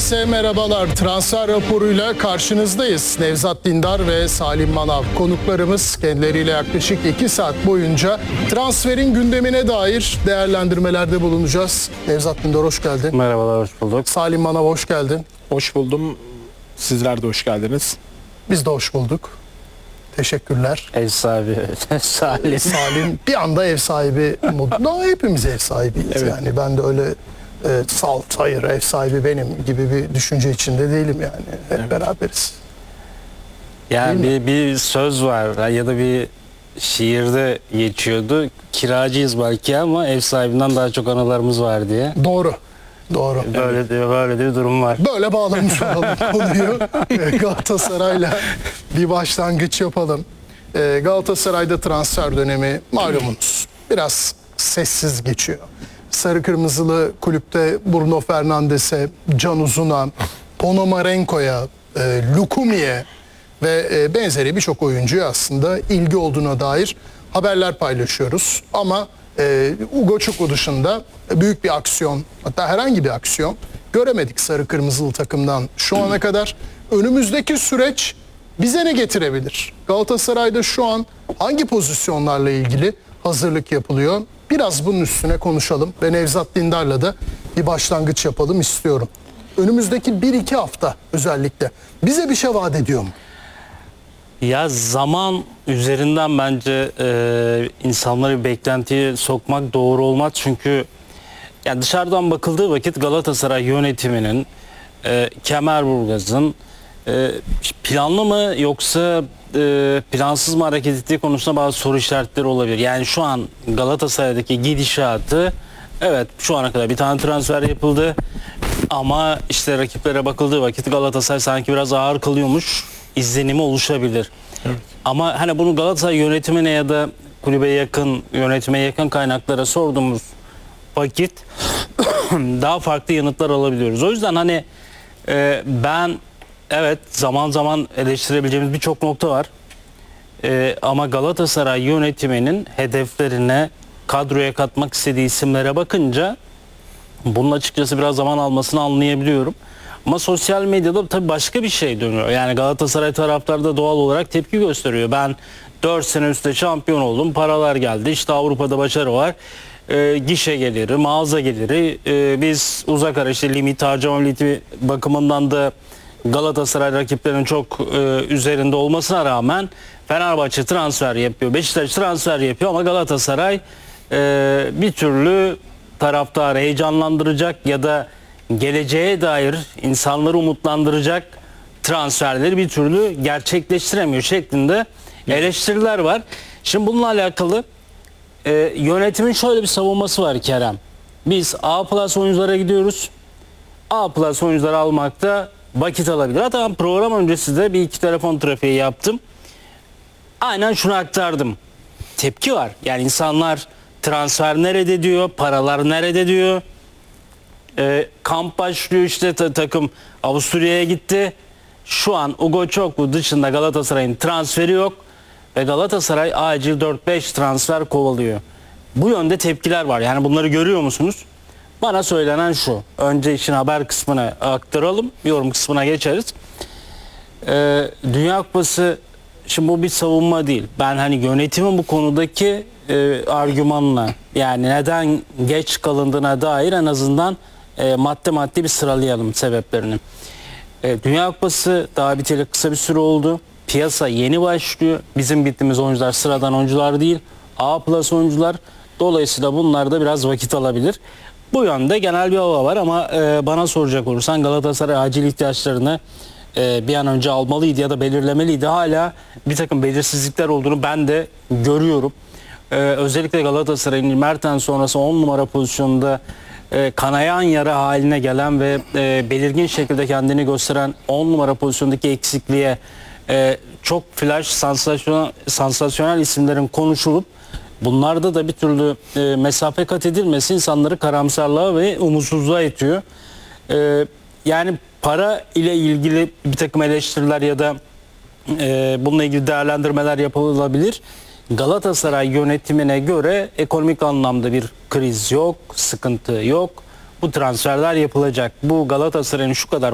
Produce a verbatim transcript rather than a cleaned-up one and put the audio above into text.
Herkese merhabalar. Transfer raporuyla karşınızdayız. Nevzat Dindar ve Salim Manav konuklarımız. Kendileriyle yaklaşık iki saat boyunca transferin gündemine dair değerlendirmelerde bulunacağız. Nevzat Dindar hoş geldin. Merhabalar, hoş bulduk. Salim Manav hoş geldin. Hoş buldum. Sizler de hoş geldiniz. Biz de hoş bulduk. Teşekkürler. Ev sahibi Salim. Salim bir anda ev sahibi modunda. Hepimiz ev sahibiyiz. Evet. Yani ben de öyle e, salt, hayır ev sahibi benim gibi bir düşünce içinde değilim yani. Hep Evet. beraberiz. Yani Değil bir, bir söz var ya da bir şiirde geçiyordu. Kiracıyız belki ama ev sahibinden daha çok anılarımız var diye. Doğru. Doğru. Böyle de, böyle de bir durum var. Böyle bağlamış olalım konuyu. Ee, Galatasaray'la bir başlangıç yapalım. Ee, Galatasaray'da transfer dönemi malumunuz biraz sessiz geçiyor. Sarı Kırmızılı kulüpte Bruno Fernandes'e, Can Uzun'a, Ponomarenko'ya, e, Lukumi'ye ve e, benzeri birçok oyuncuya aslında ilgi olduğuna dair haberler paylaşıyoruz. Ama e, Ugo Çuku dışında büyük bir aksiyon, hatta herhangi bir aksiyon göremedik Sarı Kırmızılı takımdan şu ana kadar. Önümüzdeki süreç bize ne getirebilir? Galatasaray'da şu an hangi pozisyonlarla ilgili hazırlık yapılıyor? Biraz bunun üstüne konuşalım ve Nevzat Dindar'la da bir başlangıç yapalım istiyorum. Önümüzdeki bir iki hafta özellikle bize bir şey vaat ediyor mu? Ya zaman üzerinden bence e, insanları bir beklentiye sokmak doğru olmaz. Çünkü ya dışarıdan bakıldığı vakit Galatasaray yönetiminin, e, Kemerburgaz'ın e, planlı mı yoksa e, plansız mı hareket ettiği konusunda bazı soru işaretleri olabilir. Yani şu an Galatasaray'daki gidişatı, evet şu ana kadar bir tane transfer yapıldı ama işte rakiplere bakıldığı vakit Galatasaray sanki biraz ağır kalıyormuş izlenimi oluşabilir. Evet. Ama hani bunu Galatasaray yönetimine ya da kulübe yakın, yönetime yakın kaynaklara sorduğumuz vakit daha farklı yanıtlar alabiliyoruz. O yüzden hani e, ben evet zaman zaman eleştirebileceğimiz birçok nokta var. E, ama Galatasaray yönetiminin hedeflerine, kadroya katmak istediği isimlere bakınca bunun açıkçası biraz zaman almasını anlayabiliyorum. Ama sosyal medyada tabii başka bir şey dönüyor. Yani Galatasaray taraftarı da doğal olarak tepki gösteriyor. Ben dört sene üstte şampiyon oldum, paralar geldi, işte Avrupa'da başarı var. E, gişe geliri, mağaza geliri, e, biz uzak ara işte limit, harcama limiti bakımından da Galatasaray rakiplerinin çok e, üzerinde olmasına rağmen Fenerbahçe transfer yapıyor, Beşiktaş transfer yapıyor ama Galatasaray e, bir türlü taraftarı heyecanlandıracak ya da geleceğe dair insanları umutlandıracak transferleri bir türlü gerçekleştiremiyor şeklinde eleştiriler var. Şimdi bununla alakalı e, yönetimin şöyle bir savunması var Kerem. Biz A plus oyunculara gidiyoruz. A plus oyuncuları almakta vakit alabilir. Hatta ben program öncesi de bir iki telefon trafiği yaptım. Aynen şunu aktardım. Tepki var. Yani insanlar transfer nerede diyor, paralar nerede diyor. E, kamp başlıyor işte ta- takım Avusturya'ya gitti. Şu an Ugo Çuku dışında Galatasaray'ın transferi yok. Ve Galatasaray acil dört beş transfer kovalıyor. Bu yönde tepkiler var. Yani bunları görüyor musunuz? Bana söylenen şu. Önce işin haber kısmına aktaralım. Yorum kısmına geçeriz. Ee, Dünya Kupası, şimdi bu bir savunma değil. Ben hani yönetimin bu konudaki e, argümanla, yani neden geç kalındığına dair en azından e, madde madde bir sıralayalım sebeplerini. E, Dünya Kupası daha biteli kısa bir süre oldu. Piyasa yeni başlıyor. Bizim bittiğimiz oyuncular sıradan oyuncular değil. A plus oyuncular. Dolayısıyla bunlar da biraz vakit alabilir. Bu yönde genel bir hava var ama e, bana soracak olursan Galatasaray acil ihtiyaçlarını e, bir an önce almalıydı ya da belirlemeliydi. Hala bir takım belirsizlikler olduğunu ben de görüyorum. E, özellikle Galatasaray'ın Mertens sonrası on numara pozisyonunda e, kanayan yara haline gelen ve e, belirgin şekilde kendini gösteren on numara pozisyondaki eksikliğe e, çok flash, sansasyonel, sansasyonel isimlerin konuşulup bunlarda da bir türlü e, mesafe kat edilmesi insanları karamsarlığa ve umutsuzluğa itiyor. E, yani para ile ilgili bir takım eleştiriler ya da e, bununla ilgili değerlendirmeler yapılabilir. Galatasaray yönetimine göre ekonomik anlamda bir kriz yok, sıkıntı yok. Bu transferler yapılacak. Bu Galatasaray'ın şu kadar